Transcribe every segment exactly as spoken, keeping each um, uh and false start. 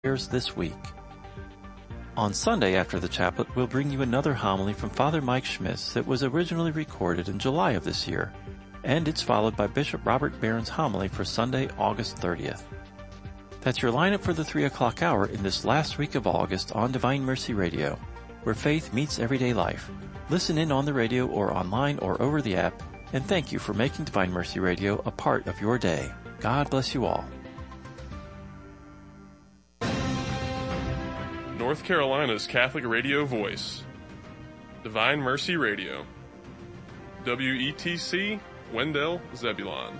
this week. On Sunday after the chaplet, we'll bring you another homily from Father Mike Schmitz that was originally recorded in July of this year, and it's followed by Bishop Robert Barron's homily for Sunday, August thirtieth. That's your lineup for the three o'clock hour in this last week of August on Divine Mercy Radio, where faith meets everyday life. Listen in on the radio or online or over the app, and thank you for making Divine Mercy Radio a part of your day. God bless you all. North Carolina's Catholic radio voice, Divine Mercy Radio, W E T C, Wendell, Zebulon.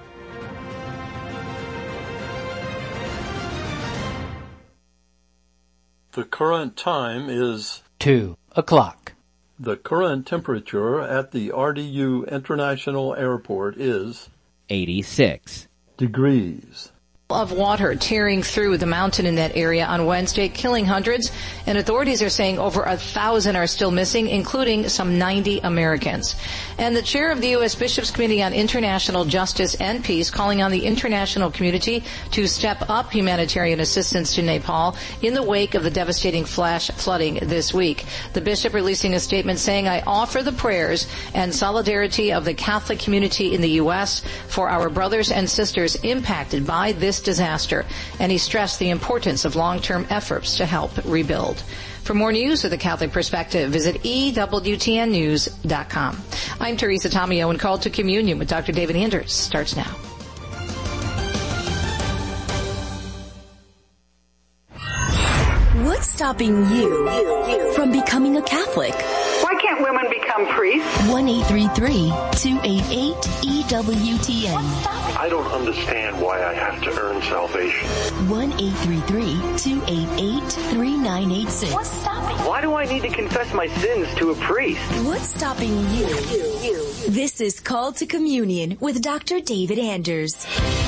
The current time is two o'clock. The current temperature at the R D U International Airport is eighty-six degrees. Of water tearing through the mountain in that area on Wednesday, killing hundreds, and authorities are saying over a thousand are still missing, including some ninety Americans. And the chair of the U S Bishops' Committee on International Justice and Peace calling on the international community to step up humanitarian assistance to Nepal in the wake of the devastating flash flooding this week. The bishop releasing a statement saying, "I offer the prayers and solidarity of the Catholic community in the U S for our brothers and sisters impacted by this disaster," and he stressed the importance of long-term efforts to help rebuild. For more news with a Catholic perspective, visit E W T N news dot com. I'm Teresa Tomeo, and Call to Communion with Doctor David Anders starts now. What's stopping you from becoming a Catholic? Why can't women become priests? one eight three three, two eight eight, E W T N. I don't understand why I have to earn salvation. one eight three three, two eight eight, three nine eight six. What's stopping? Why do I need to confess my sins to a priest? What's stopping you? This is Call to Communion with Doctor David Anders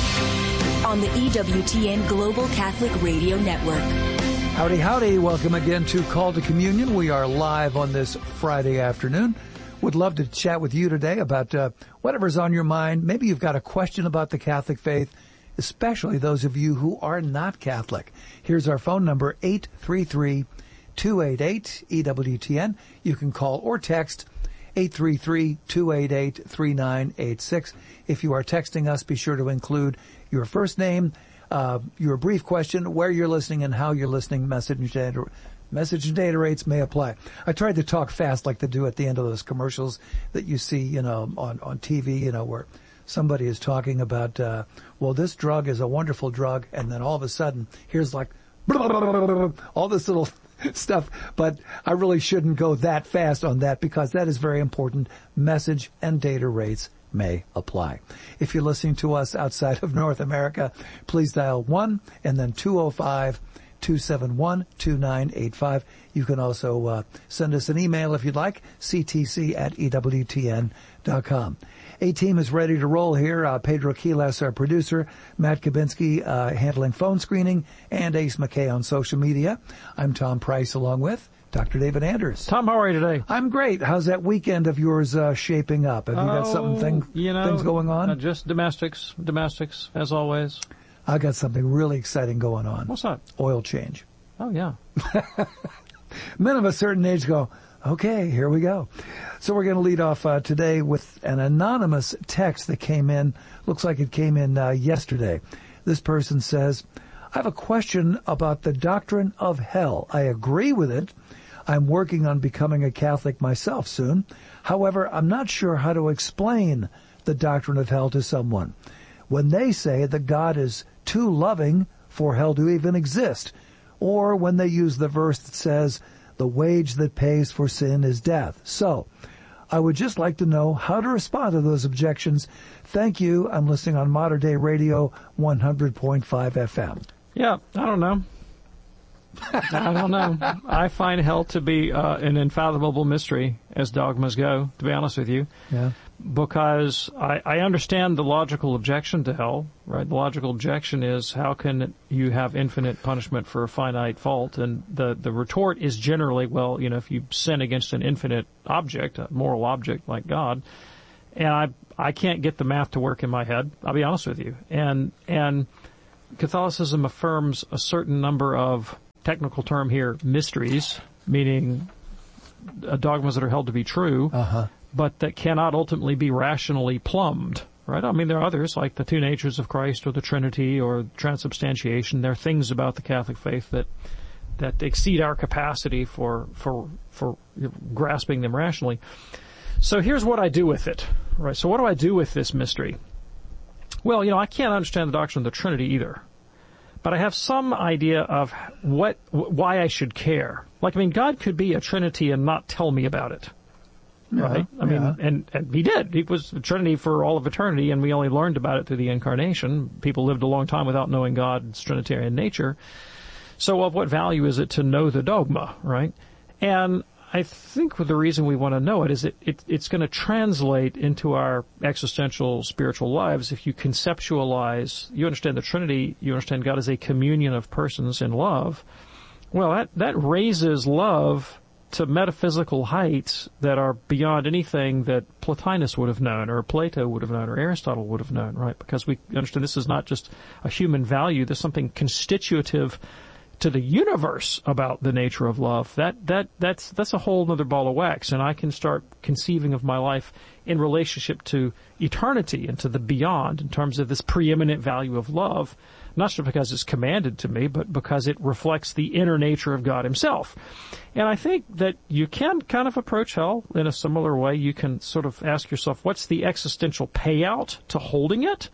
on the E W T N Global Catholic Radio Network. Howdy, howdy. Welcome again to Call to Communion. We are live on this Friday afternoon. Would love to chat with you today about uh, whatever's on your mind. Maybe you've got a question about the Catholic faith, especially those of you who are not Catholic. Here's our phone number, eight three three, two eight eight, E W T N. You can call or text eight three three, two eight eight, three nine eight six. If you are texting us, be sure to include your first name, Uh, your brief question, where you're listening and how you're listening. Message data, message and data rates may apply. I tried to talk fast like they do at the end of those commercials that you see, you know, on, on T V, you know, where somebody is talking about, uh, well, this drug is a wonderful drug, and then all of a sudden, here's like, all this little stuff. But I really shouldn't go that fast on that because that is very important. Message and data rates may apply. If you're listening to us outside of North America, please dial one and then two oh five, two seven one, two nine eight five. You can also uh, send us an email if you'd like, c t c at e w t n dot com. A-Team is ready to roll here. Uh, Pedro Quiles, our producer, Matt Kabinski uh, handling phone screening, and Ace McKay on social media. I'm Tom Price along with Doctor David Anders. Tom, how are you today? I'm great. How's that weekend of yours uh, shaping up? Have you got oh, something thing, you know, things going on? Uh, just domestics, domestics, as always. I got something really exciting going on. What's that? Oil change. Oh, yeah. Men of a certain age go, okay, here we go. So we're going to lead off uh, today with an anonymous text that came in. Looks like it came in uh, yesterday. This person says, I have a question about the doctrine of hell. I agree with it. I'm working on becoming a Catholic myself soon. However, I'm not sure how to explain the doctrine of hell to someone. When they say that God is too loving for hell to even exist, or when they use the verse that says, the wage that pays for sin is death. So, I would just like to know how to respond to those objections. Thank you. I'm listening on Modern Day Radio one hundred point five F M. Yeah, I don't know. I don't know. I find hell to be uh, an unfathomable mystery, as dogmas go, to be honest with you. Yeah. Because I, I understand the logical objection to hell, right? The logical objection is, how can you have infinite punishment for a finite fault? And the, the retort is generally, well, you know, if you sin against an infinite object, a moral object like God, and I I can't get the math to work in my head, I'll be honest with you. And and Catholicism affirms a certain number of technical term here, mysteries, meaning uh, dogmas that are held to be true, uh-huh. but that cannot ultimately be rationally plumbed, right? I mean, there are others, like the two natures of Christ or the Trinity or transubstantiation. There are things about the Catholic faith that that exceed our capacity for for for grasping them rationally. So here's what I do with it, right? So what do I do with this mystery? Well, you know, I can't understand the doctrine of the Trinity either, but I have some idea of what why I should care. Like, I mean, God could be a Trinity and not tell me about it. Right? Yeah, I mean, yeah. and, and he did. He was a Trinity for all of eternity, and we only learned about it through the Incarnation. People lived a long time without knowing God's Trinitarian nature. So of what value is it to know the dogma, right? And I think the reason we want to know it is it, it it's going to translate into our existential spiritual lives if you conceptualize, you understand the Trinity, you understand God as a communion of persons in love. Well, that, that raises love to metaphysical heights that are beyond anything that Plotinus would have known, or Plato would have known, or Aristotle would have known, right? Because we understand this is not just a human value, there's something constitutive to the universe about the nature of love. That, that, that's, that's a whole other ball of wax, and I can start conceiving of my life in relationship to eternity and to the beyond in terms of this preeminent value of love, not just because it's commanded to me, but because it reflects the inner nature of God himself. And I think that you can kind of approach hell in a similar way. You can sort of ask yourself, what's the existential payout to holding it?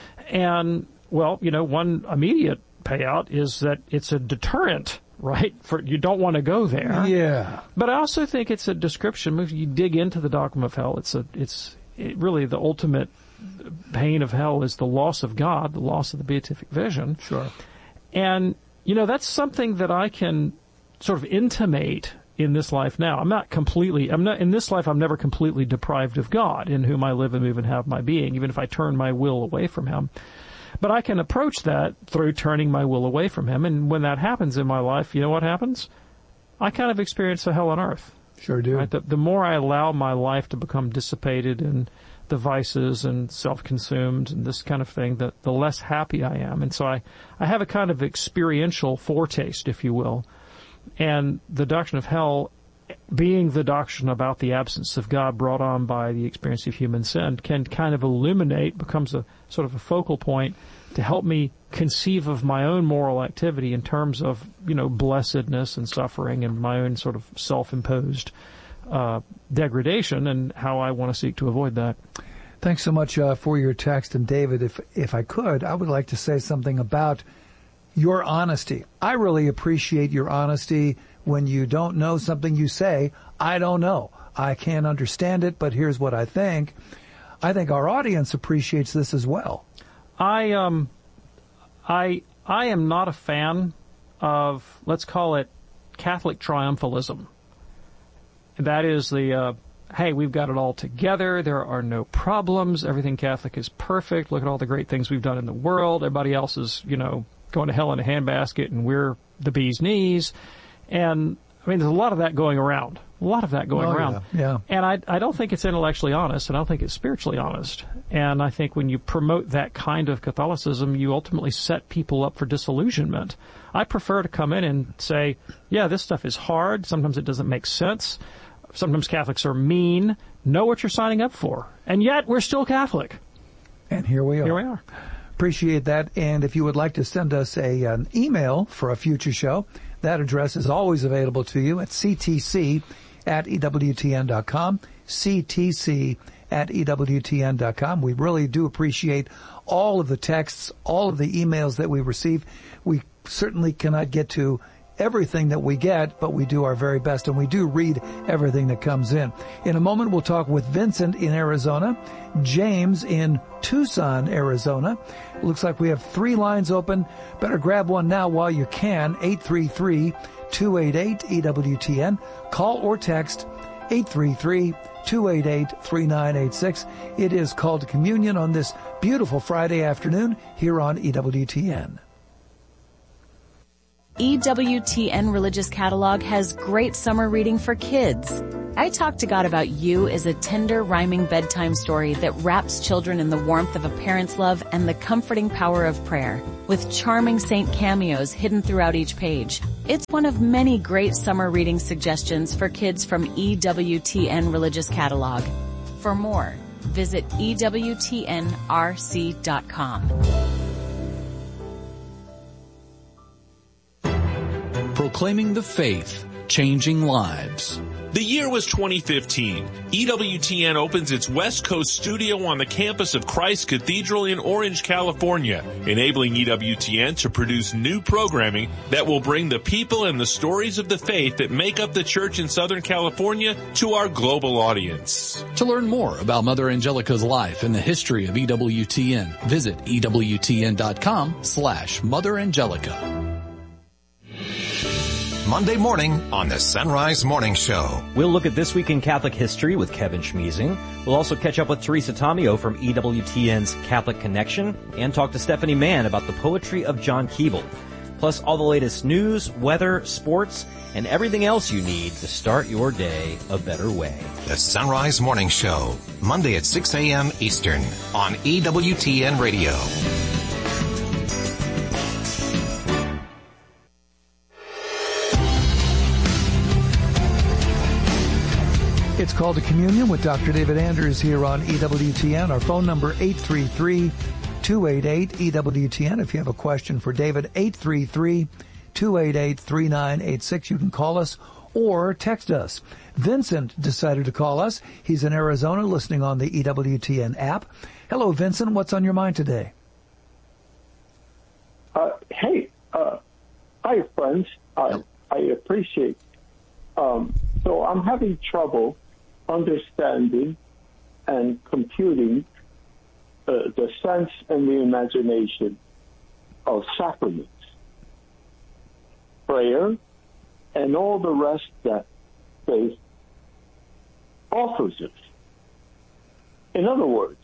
And, well, you know, one immediate payout is that it's a deterrent, right? For you don't want to go there. Yeah. But I also think it's a description. If you dig into the dogma of hell, it's a, it's it really the ultimate pain of hell is the loss of God, the loss of the beatific vision. Sure. And, you know, that's something that I can sort of intimate in this life now. I'm not completely, I'm not, in this life I'm never completely deprived of God, in whom I live and move and have my being, even if I turn my will away from him. But I can approach that through turning my will away from him. And when that happens in my life, you know what happens? I kind of experience a hell on earth. Sure do. Right? The, the more I allow my life to become dissipated in the vices and self-consumed and this kind of thing, the, the less happy I am. And so I, I have a kind of experiential foretaste, if you will. And the doctrine of hell, being the doctrine about the absence of God brought on by the experience of human sin, can kind of illuminate, becomes a sort of a focal point to help me conceive of my own moral activity in terms of, you know, blessedness and suffering and my own sort of self-imposed uh degradation and how I want to seek to avoid that. Thanks so much uh, for your text. And David, if if I could, I would like to say something about your honesty. I really appreciate your honesty. When you don't know something, you say, I don't know. I can't understand it, but here's what I think. I think our audience appreciates this as well. I um I I am not a fan of, let's call it, Catholic triumphalism. That is the, uh, hey, we've got it all together. There are no problems. Everything Catholic is perfect. Look at all the great things we've done in the world. Everybody else is, you know, going to hell in a handbasket, and we're the bee's knees. And, I mean, there's a lot of that going around. A lot of that going oh, around. Yeah, yeah. And I, I don't think it's intellectually honest, and I don't think it's spiritually honest. And I think when you promote that kind of Catholicism, you ultimately set people up for disillusionment. I prefer to come in and say, yeah, this stuff is hard. Sometimes it doesn't make sense. Sometimes Catholics are mean. Know what you're signing up for. And yet, we're still Catholic. And here we are. Here we are. Appreciate that. And if you would like to send us a an email for a future show, that address is always available to you at c t c at e w t n dot com, c t c at e w t n dot com. We really do appreciate all of the texts, all of the emails that we receive. We certainly cannot get to everything that we get, but we do our very best, and we do read everything that comes in. In a moment, we'll talk with Vincent in Arizona, James in Tucson, Arizona. It looks like we have three lines open. Better grab one now while you can. eight three three, two eight eight, E W T N. Call or text eight three three, two eight eight, three nine eight six. It is Call to Communion on this beautiful Friday afternoon here on E W T N. E W T N Religious Catalog has great summer reading for kids. I Talk to God About You is a tender, rhyming bedtime story that wraps children in the warmth of a parent's love and the comforting power of prayer, with charming saint cameos hidden throughout each page. It's one of many great summer reading suggestions for kids from E W T N Religious Catalog. For more, visit E W T N R C dot com. Proclaiming the faith, changing lives. The year was twenty fifteen. E W T N opens its West Coast studio on the campus of Christ Cathedral in Orange, California, enabling E W T N to produce new programming that will bring the people and the stories of the faith that make up the church in Southern California to our global audience. To learn more about Mother Angelica's life and the history of E W T N, visit E W T N dot com slash Mother Angelica. Monday morning on the Sunrise Morning Show. We'll look at This Week in Catholic History with Kevin Schmeezing. We'll also catch up with Teresa Tomeo from E W T N's Catholic Connection and talk to Stephanie Mann about the poetry of John Keble. Plus all the latest news, weather, sports, and everything else you need to start your day a better way. The Sunrise Morning Show, Monday at six a.m. Eastern on E W T N Radio. It's Called to Communion with Doctor David Anders here on E W T N. Our phone number, eight three three, two eight eight, E W T N. If you have a question for David, eight three three, two eight eight, three nine eight six. You can call us or text us. Vincent decided to call us. He's in Arizona listening on the E W T N app. Hello, Vincent. What's on your mind today? Uh, hey, uh, hi, friends. I, I appreciate um, so I'm having trouble understanding and computing uh, the sense and the imagination of sacraments, prayer, and all the rest that faith offers us. In other words,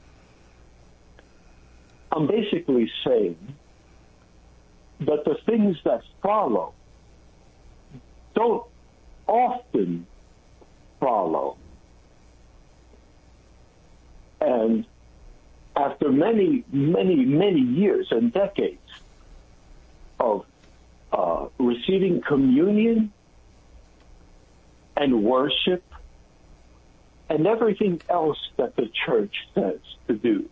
I'm basically saying that the things that follow don't often follow. And after many, many, many years and decades of uh, receiving communion and worship and everything else that the church says to do,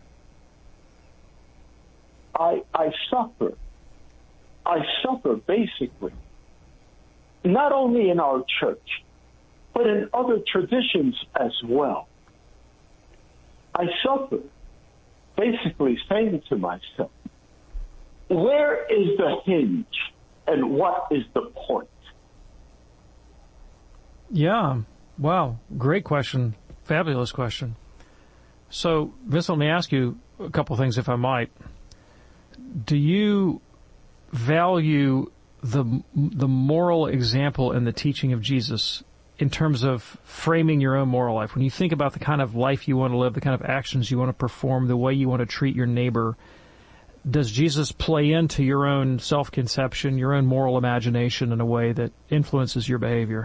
I, I suffer. I suffer basically, not only in our church, but in other traditions as well. I suffer basically saying to myself, where is the hinge and what is the point? Yeah. Wow. Great question. Fabulous question. So, Vince, let me ask you a couple things, if I might. Do you value the the moral example and the teaching of Jesus in terms of framing your own moral life? When you think about the kind of life you want to live, the kind of actions you want to perform, the way you want to treat your neighbor, does Jesus play into your own self-conception, your own moral imagination in a way that influences your behavior?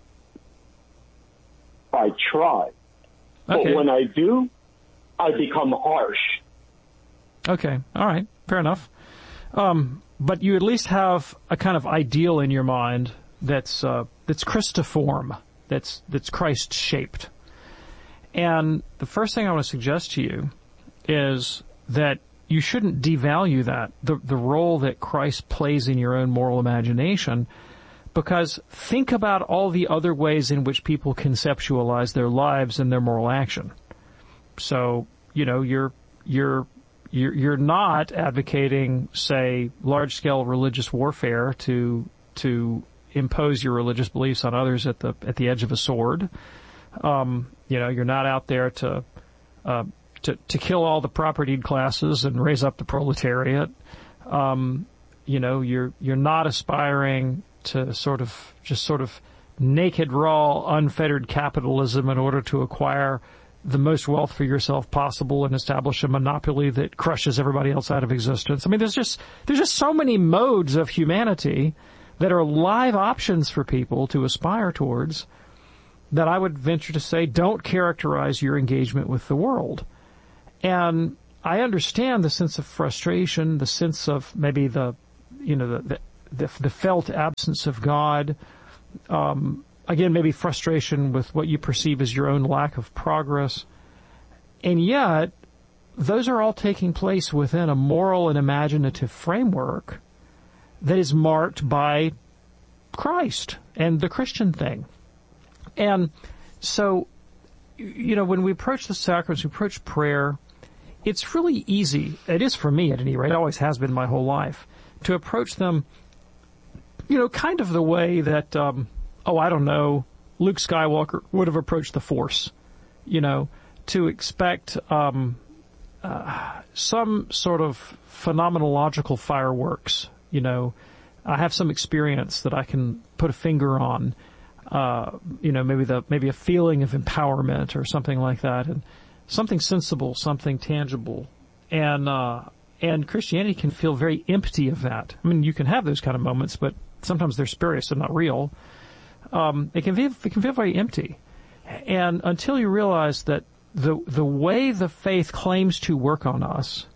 I try. Okay. But when I do, I become harsh. Okay. All right. Fair enough. Um, but you at least have a kind of ideal in your mind that's uh, that's Christiform, that's that's Christ-shaped. And the first thing I want to suggest to you is that you shouldn't devalue that, the the role that Christ plays in your own moral imagination, because think about all the other ways in which people conceptualize their lives and their moral action. So, you know, you're you're you're you're not advocating, say, large-scale religious warfare to to impose your religious beliefs on others at the at the edge of a sword. Um, you know, you're not out there to uh, to to kill all the propertied classes and raise up the proletariat. Um, you know, you're you're not aspiring to sort of just sort of naked, raw, unfettered capitalism in order to acquire the most wealth for yourself possible and establish a monopoly that crushes everybody else out of existence. I mean, there's just there's just so many modes of humanity that are live options for people to aspire towards that I would venture to say don't characterize your engagement with the world. And I understand the sense of frustration, the sense of maybe the, you know, the, the the, the felt absence of God. Um, again, maybe frustration with what you perceive as your own lack of progress. And yet, those are all taking place within a moral and imaginative framework that is marked by Christ and the Christian thing. And so, you know, when we approach the sacraments, we approach prayer, it's really easy, it is for me at any rate, it always has been my whole life, to approach them, you know, kind of the way that, um, oh, I don't know, Luke Skywalker would have approached the Force, you know, to expect um, uh, some sort of phenomenological fireworks, you know. I have some experience that I can put a finger on, uh, you know, maybe the maybe a feeling of empowerment or something like that, and something sensible, something tangible. And uh, and Christianity can feel very empty of that. I mean, you can have those kind of moments, but sometimes they're spurious and not real. Um, it can feel, it can feel very empty. And until you realize that the the way the faith claims to work on us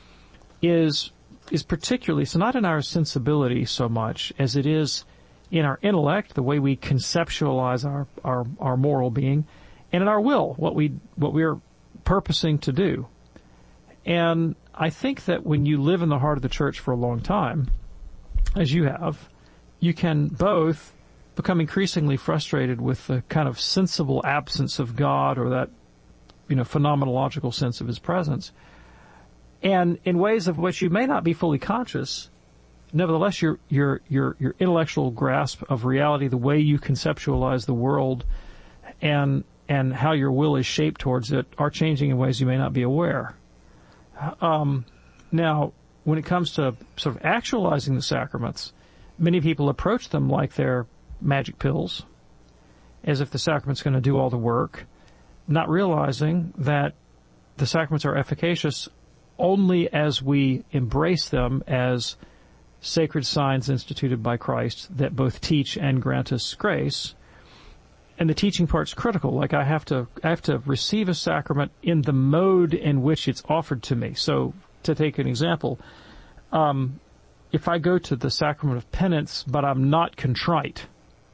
is is particularly, so not in our sensibility so much as it is in our intellect, the way we conceptualize our, our, our moral being, and in our will, what we what we're purposing to do. And I think that when you live in the heart of the church for a long time, as you have, you can both become increasingly frustrated with the kind of sensible absence of God, or that, you know, phenomenological sense of his presence. And in ways of which you may not be fully conscious, nevertheless, your your your your intellectual grasp of reality, the way you conceptualize the world, and and how your will is shaped towards it, are changing in ways you may not be aware. Um, now, when it comes to sort of actualizing the sacraments, many people approach them like they're magic pills, as if the sacrament's going to do all the work, not realizing that the sacraments are efficacious only as we embrace them as sacred signs instituted by Christ that both teach and grant us grace. And the teaching part's critical. Like, I have to, I have to receive a sacrament in the mode in which it's offered to me. So, to take an example, um, if I go to the sacrament of penance, but I'm not contrite,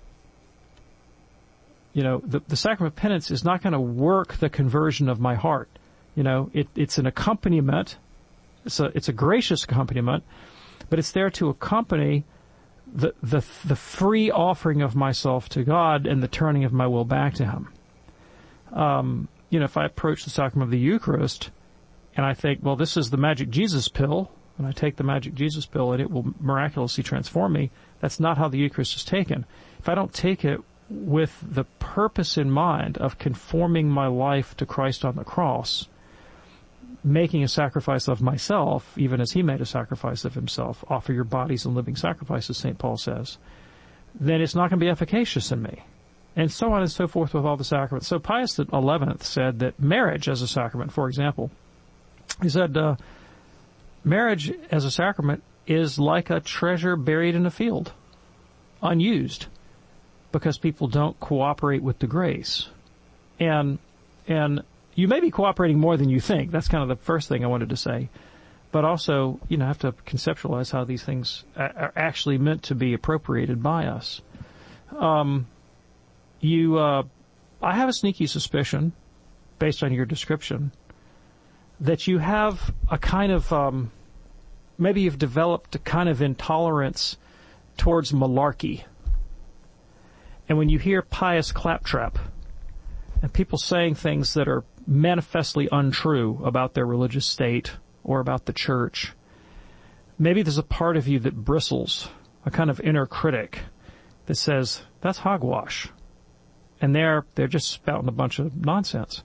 you know, the, the sacrament of penance is not going to work the conversion of my heart. You know, it, it's an accompaniment. It's a, it's a gracious accompaniment, but it's there to accompany the, the, the free offering of myself to God and the turning of my will back to Him. Um, you know, if I approach the sacrament of the Eucharist and I think, well, this is the magic Jesus pill, and I take the magic Jesus pill and it will miraculously transform me, that's not how the Eucharist is taken. If I don't take it with the purpose in mind of conforming my life to Christ on the cross, making a sacrifice of myself, even as He made a sacrifice of Himself, offer your bodies in living sacrifices, Saint Paul says, then it's not going to be efficacious in me. And so on and so forth with all the sacraments. So Pius the eleventh said that marriage as a sacrament, for example, he said, uh, marriage as a sacrament is like a treasure buried in a field, unused, because people don't cooperate with the grace. And, and you may be cooperating more than you think. That's kind of the first thing I wanted to say. But also, you know, have to conceptualize how these things are actually meant to be appropriated by us. Um, you, uh, I have a sneaky suspicion, based on your description, that you have a kind of, um, maybe you've developed a kind of intolerance towards malarkey. And when you hear pious claptrap, and people saying things that are manifestly untrue about their religious state or about the church, maybe there's a part of you that bristles, a kind of inner critic that says, that's hogwash. And they're, they're just spouting a bunch of nonsense.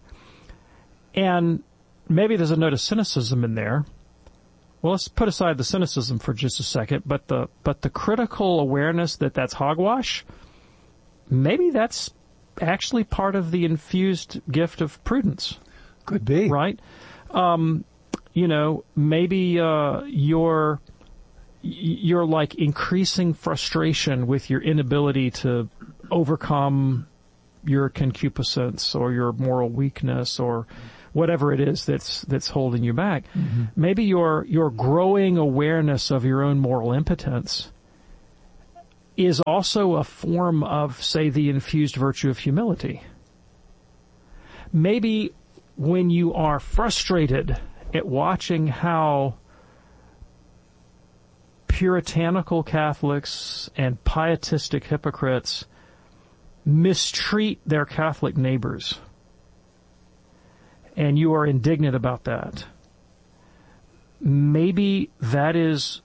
And maybe there's a note of cynicism in there. Well, let's put aside the cynicism for just a second, but the, but the critical awareness that that's hogwash, maybe that's actually part of the infused gift of prudence. Could be. Right? Um, you know, maybe, uh, you're, you're like increasing frustration with your inability to overcome your concupiscence or your moral weakness or whatever it is that's, that's holding you back. Mm-hmm. Maybe your, your growing awareness of your own moral impotence is also a form of, say, the infused virtue of humility. Maybe when you are frustrated at watching how puritanical Catholics and pietistic hypocrites mistreat their Catholic neighbors, and you are indignant about that, maybe that is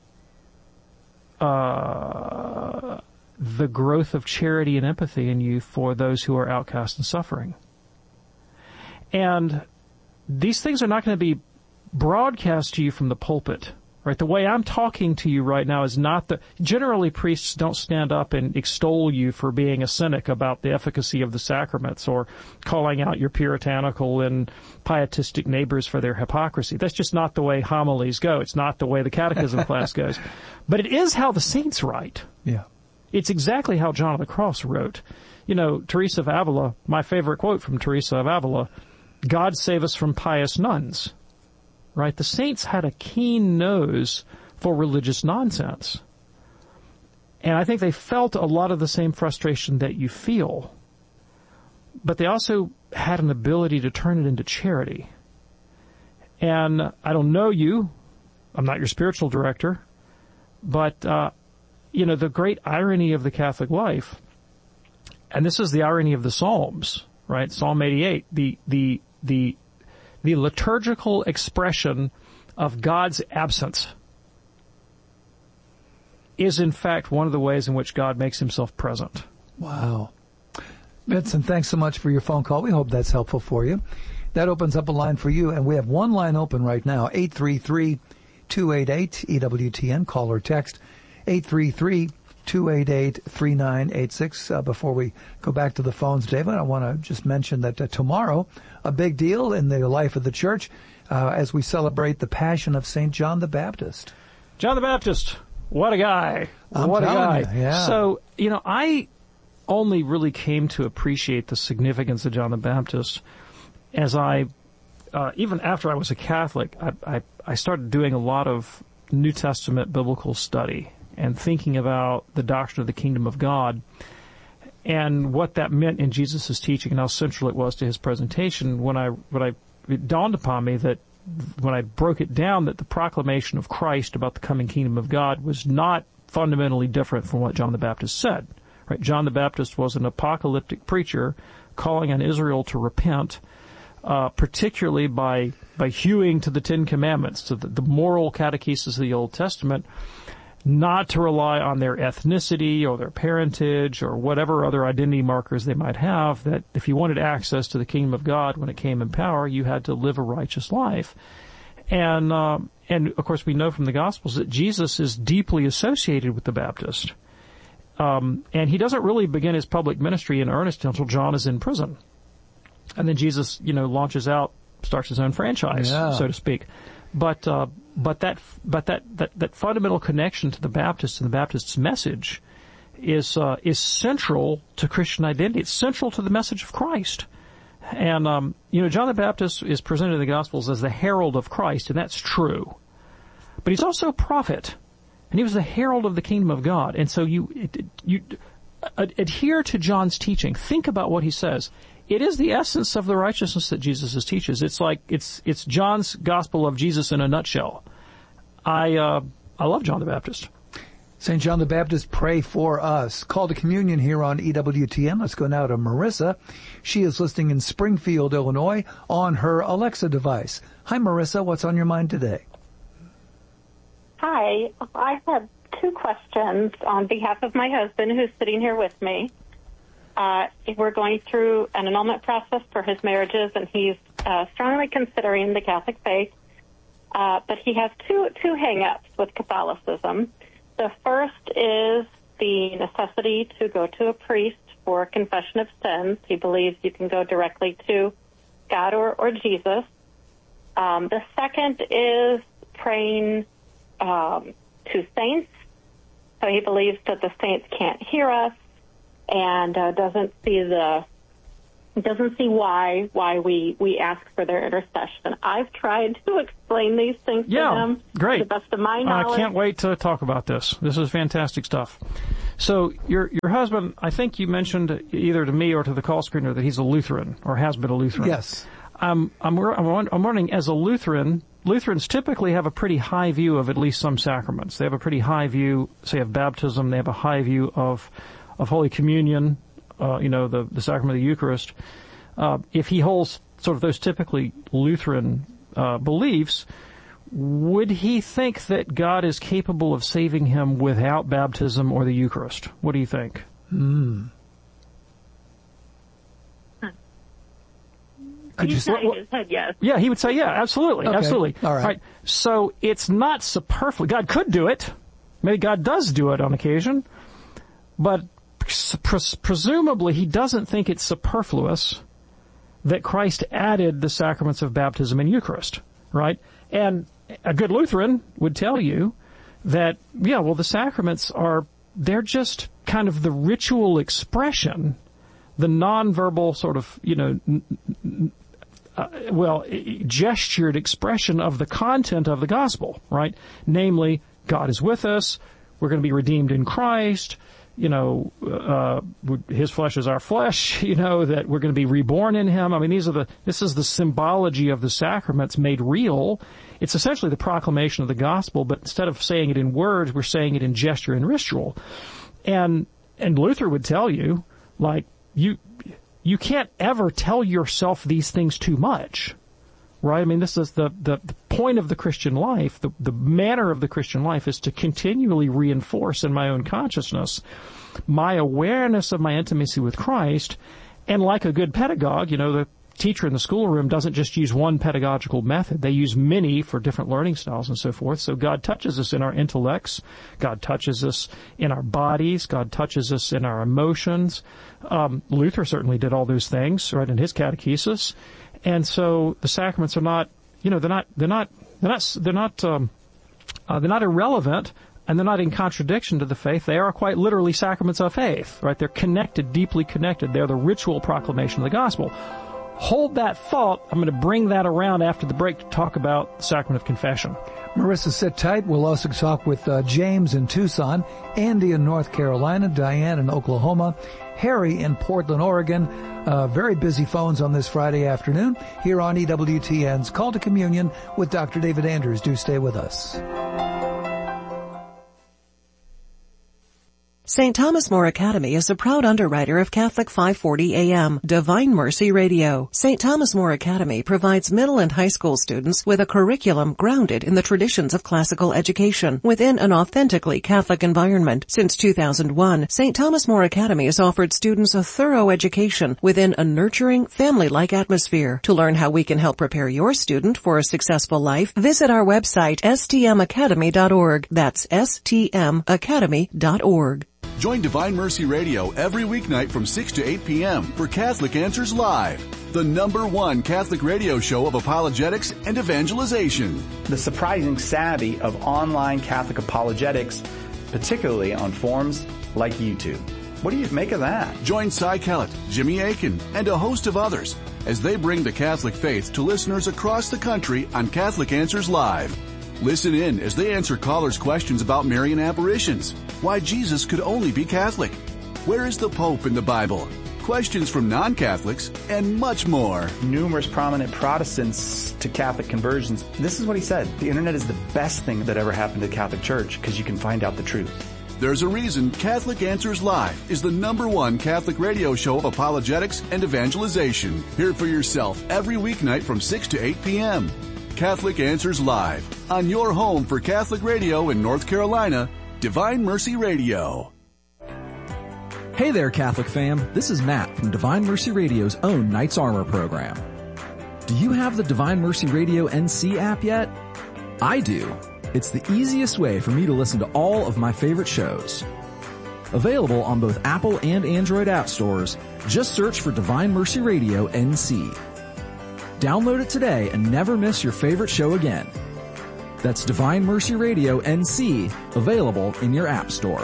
uh, the growth of charity and empathy in you for those who are outcast and suffering. And these things are not going to be broadcast to you from the pulpit, right? The way I'm talking to you right now is not the... Generally, priests don't stand up and extol you for being a cynic about the efficacy of the sacraments or calling out your puritanical and pietistic neighbors for their hypocrisy. That's just not the way homilies go. It's not the way the catechism class goes. But it is how the saints write. Yeah. It's exactly how John of the Cross wrote. You know, Teresa of Avila, my favorite quote from Teresa of Avila, God save us from pious nuns. Right? The saints had a keen nose for religious nonsense. And I think they felt a lot of the same frustration that you feel. But they also had an ability to turn it into charity. And I don't know you. I'm not your spiritual director. But, uh, you know, the great irony of the Catholic life, and this is the irony of the Psalms, right? Psalm eighty-eight, the, the, the, the liturgical expression of God's absence is, in fact, one of the ways in which God makes himself present. Wow. Vincent, thanks so much for your phone call. We hope that's helpful for you. That opens up a line for you, and we have one line open right now, eight three three, two eight eight, E W T N. Call or text eight three three, two eight eight, three nine eight six. Uh, before we go back to the phones, David, I want to just mention that uh, tomorrow, a big deal in the life of the church uh, as we celebrate the Passion of Saint John the Baptist. John the Baptist, what a guy. I'm what a guy. You, yeah. So, you know, I only really came to appreciate the significance of John the Baptist as I, uh, even after I was a Catholic, I, I, I started doing a lot of New Testament biblical study and thinking about the doctrine of the kingdom of God and what that meant in Jesus' teaching and how central it was to his presentation. When I, when I, it dawned upon me that when I broke it down, that the proclamation of Christ about the coming kingdom of God was not fundamentally different from what John the Baptist said. Right? John the Baptist was an apocalyptic preacher calling on Israel to repent, uh, particularly by, by hewing to the Ten Commandments, to the, the moral catechesis of the Old Testament, not to rely on their ethnicity or their parentage or whatever other identity markers they might have, that if you wanted access to the kingdom of God when it came in power, you had to live a righteous life. And, uh, and of course we know from the Gospels that Jesus is deeply associated with the Baptist. Um, and he doesn't really begin his public ministry in earnest until John is in prison. And then Jesus, you know, launches out, starts his own franchise, yeah. so to speak. But, uh, but that, but that, that, that fundamental connection to the Baptist and the Baptist's message is, uh, is central to Christian identity. It's central to the message of Christ. And, um, you know, John the Baptist is presented in the Gospels as the herald of Christ, and that's true. But he's also a prophet, and he was the herald of the kingdom of God. And so you, you adhere to John's teaching. Think about what he says. It is the essence of the righteousness that Jesus teaches. It's like, it's, it's John's gospel of Jesus in a nutshell. I, uh, I love John the Baptist. Saint John the Baptist, pray for us. Call to communion here on E W T N. Let's go now to Marissa. She is listening in Springfield, Illinois on her Alexa device. Hi, Marissa. What's on your mind today? Hi. I have two questions on behalf of my husband who's sitting here with me. Uh, we're going through an annulment process for his marriages, and he's uh, strongly considering the Catholic faith. Uh, but he has two two hang-ups with Catholicism. The first is the necessity to go to a priest for confession of sins. He believes you can go directly to God or, or Jesus. Um, the second is praying um, to saints. So he believes that the saints can't hear us, and uh, doesn't see the doesn't see why why we, we ask for their intercession. I've tried to explain these things yeah, to him great. to the best of my knowledge. I can't wait to talk about this. This is fantastic stuff. So your your husband, I think you mentioned either to me or to the call screener that he's a Lutheran or has been a Lutheran. Yes. Um, I'm, I'm, I'm wondering, as a Lutheran, Lutherans typically have a pretty high view of at least some sacraments. They have a pretty high view, say, of baptism. They have a high view of of Holy Communion, uh, you know, the, the sacrament of the Eucharist. Uh, if he holds sort of those typically Lutheran uh, beliefs, would he think that God is capable of saving him without baptism or the Eucharist? What do you think? Hmm. Could He's you nodding his head yes. Yeah, he would say, yeah, absolutely, Okay. absolutely. All right. All right. So it's not superfluous. God could do it. Maybe God does do it on occasion. But pres- presumably he doesn't think it's superfluous that Christ added the sacraments of baptism and Eucharist, right? And a good Lutheran would tell you that, yeah, well, the sacraments are, they're just kind of the ritual expression, the nonverbal sort of, you know, n- n- uh, well, gestured expression of the content of the gospel, right? Namely, God is with us, we're going to be redeemed in Christ, you know, uh, his flesh is our flesh, you know, that we're going to be reborn in him. I mean, these are the, this is the symbology of the sacraments made real. It's essentially the proclamation of the gospel, but instead of saying it in words, we're saying it in gesture and ritual. And, and Luther would tell you, like, you, you can't ever tell yourself these things too much. Right? I mean, this is the, the, the point of the Christian life, the, the manner of the Christian life is to continually reinforce in my own consciousness my awareness of my intimacy with Christ. And like a good pedagogue, you know, the teacher in the schoolroom doesn't just use one pedagogical method. They use many for different learning styles and so forth. So God touches us in our intellects. God touches us in our bodies. God touches us in our emotions. Um, Luther certainly did all those things, right, in his catechesis. And so the sacraments are not, you know, they're not, they're not, they're not, they're not, um, uh, they're not irrelevant, and they're not in contradiction to the faith. They are quite literally sacraments of faith, right? They're connected, deeply connected. They're the ritual proclamation of the gospel. Hold that thought. I'm going to bring that around after the break to talk about the sacrament of confession. Marissa, sit tight. We'll also talk with uh, James in Tucson, Andy in North Carolina, Diane in Oklahoma, Harry in Portland, Oregon. Uh, very busy phones on this Friday afternoon here on E W T N's Call to Communion with Doctor David Anders. Do stay with us. Saint Thomas More Academy is a proud underwriter of Catholic five forty A M, Divine Mercy Radio. Saint Thomas More Academy provides middle and high school students with a curriculum grounded in the traditions of classical education within an authentically Catholic environment. Since two thousand one, Saint Thomas More Academy has offered students a thorough education within a nurturing, family-like atmosphere. To learn how we can help prepare your student for a successful life, visit our website, s t m academy dot org. That's s t m academy dot org. Join Divine Mercy Radio every weeknight from six to eight p.m. for Catholic Answers Live, the number one Catholic radio show of apologetics and evangelization. The surprising savvy of online Catholic apologetics, particularly on forums like YouTube. What do you make of that? Join Cy Kellett, Jimmy Aiken, and a host of others as they bring the Catholic faith to listeners across the country on Catholic Answers Live. Listen in as they answer callers' questions about Marian apparitions, why Jesus could only be Catholic, where is the Pope in the Bible, questions from non-Catholics, and much more. Numerous prominent Protestants to Catholic conversions. This is what he said. The internet is the best thing that ever happened to the Catholic Church because you can find out the truth. There's a reason Catholic Answers Live is the number one Catholic radio show of apologetics and evangelization. Hear for yourself every weeknight from six to eight p.m. Catholic Answers Live, on your home for Catholic radio in North Carolina, Divine Mercy Radio. Hey there, Catholic fam. This is Matt from Divine Mercy Radio's own Knights Armor program. Do you have the Divine Mercy Radio N C app yet? I do. It's the easiest way for me to listen to all of my favorite shows. Available on both Apple and Android app stores, just search for Divine Mercy Radio N C. Download it today and never miss your favorite show again. That's Divine Mercy Radio N C, available in your app store.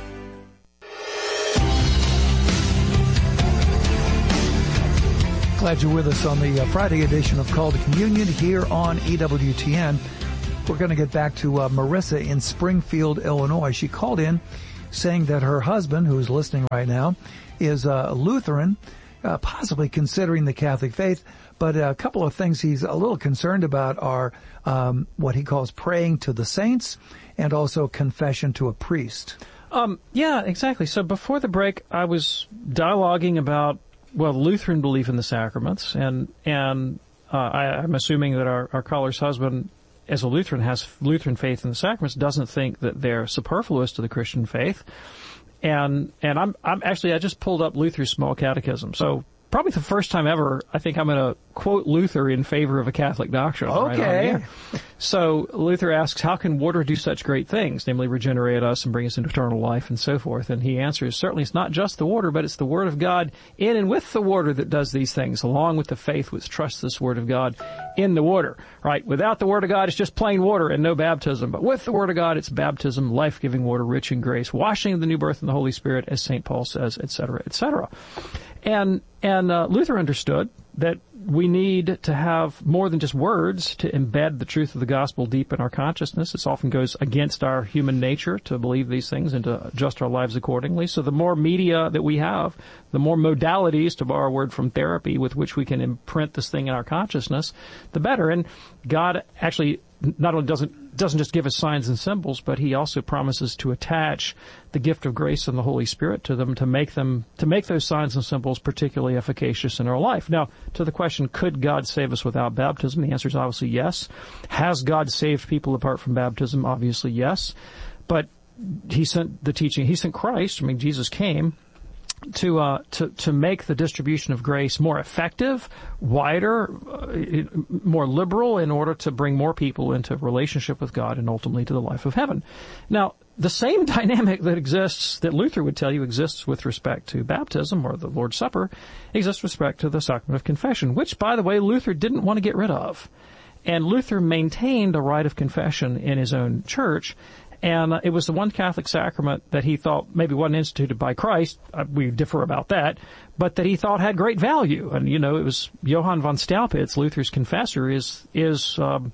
Glad you're with us on the uh, Friday edition of Call to Communion here on E W T N. We're going to get back to uh, Marissa in Springfield, Illinois. She called in saying that her husband, who's listening right now, is a Lutheran, uh, possibly considering the Catholic faith. But a couple of things he's a little concerned about are um, what he calls praying to the saints and also confession to a priest. Um, yeah, exactly. So before the break, I was dialoguing about, well, Lutheran belief in the sacraments, and and uh, I, I'm assuming that our, our caller's husband, as a Lutheran, has Lutheran faith in the sacraments, doesn't think that they're superfluous to the Christian faith. And and I'm I'm actually I just pulled up Luther's Small Catechism. So probably the first time ever, I think I'm going to quote Luther in favor of a Catholic doctrine. Okay. Right on here. So Luther asks, how can water do such great things, namely regenerate us and bring us into eternal life and so forth? And he answers, certainly it's not just the water, but it's the Word of God in and with the water that does these things, along with the faith which trusts this Word of God in the water. Right? Without the Word of God, it's just plain water and no baptism. But with the Word of God, it's baptism, life-giving water, rich in grace, washing of the new birth in the Holy Spirit, as Saint Paul says, et cetera, et cetera. And and uh, Luther understood that we need to have more than just words to embed the truth of the gospel deep in our consciousness. This often goes against our human nature to believe these things and to adjust our lives accordingly. So the more media that we have, the more modalities, to borrow a word from therapy, with which we can imprint this thing in our consciousness, the better. And God actually not only doesn't doesn't just give us signs and symbols, but he also promises to attach the gift of grace and the Holy Spirit to them to make them to make those signs and symbols particularly efficacious in our life. Now, to the question, could God save us without baptism? The answer is obviously yes. Has God saved people apart from baptism? Obviously yes. But he sent the teaching, he sent Christ, I mean Jesus came to uh to to make the distribution of grace more effective, wider, uh, more liberal, in order to bring more people into relationship with God and ultimately to the life of heaven. Now, the same dynamic that exists, that Luther would tell you exists with respect to baptism or the Lord's Supper, exists with respect to the sacrament of confession, which, by the way, Luther didn't want to get rid of. And Luther maintained a rite of confession in his own church. And uh, it was the one Catholic sacrament that he thought maybe wasn't instituted by Christ. Uh, we differ about that. But that he thought had great value. And, you know, it was Johann von Staupitz, Luther's confessor, is, is, um,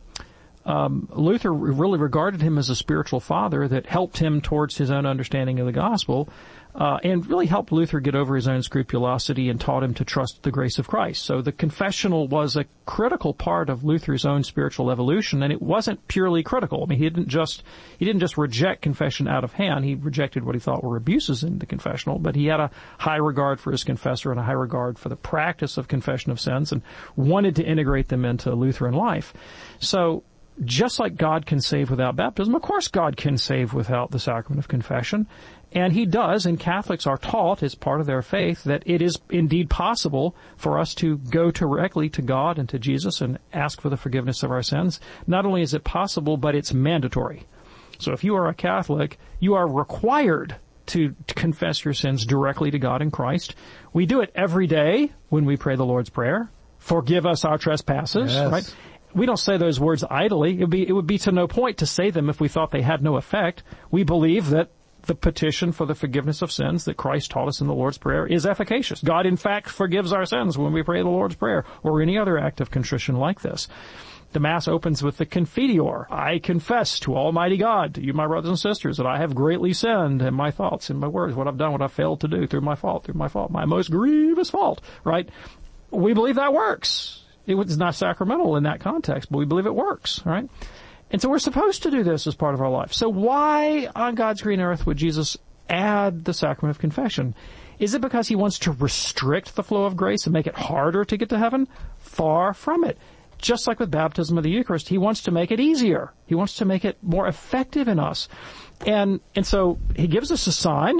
um, Luther really regarded him as a spiritual father that helped him towards his own understanding of the gospel. Uh, and really helped Luther get over his own scrupulosity and taught him to trust the grace of Christ. So the confessional was a critical part of Luther's own spiritual evolution, and it wasn't purely critical. I mean, he didn't just, he didn't just reject confession out of hand. He rejected what he thought were abuses in the confessional, but he had a high regard for his confessor and a high regard for the practice of confession of sins and wanted to integrate them into Lutheran life. So, just like God can save without baptism, of course God can save without the sacrament of confession. And he does, and Catholics are taught as part of their faith that it is indeed possible for us to go directly to God and to Jesus and ask for the forgiveness of our sins. Not only is it possible, but it's mandatory. So if you are a Catholic, you are required to, to confess your sins directly to God in Christ. We do it every day when we pray the Lord's Prayer. Forgive us our trespasses, yes. Right? We don't say those words idly. It would be, it would be to no point to say them if we thought they had no effect. We believe that the petition for the forgiveness of sins that Christ taught us in the Lord's Prayer is efficacious. God, in fact, forgives our sins when we pray the Lord's Prayer or any other act of contrition like this. The Mass opens with the Confiteor. I confess to Almighty God, to you, my brothers and sisters, that I have greatly sinned in my thoughts, in my words, what I've done, what I've failed to do through my fault, through my fault, my most grievous fault, right? We believe that works. It's not sacramental in that context, but we believe it works, right? And so we're supposed to do this as part of our life. So why on God's green earth would Jesus add the sacrament of confession? Is it because he wants to restrict the flow of grace and make it harder to get to heaven? Far from it. Just like with baptism of the Eucharist, he wants to make it easier. He wants to make it more effective in us. And and so he gives us a sign.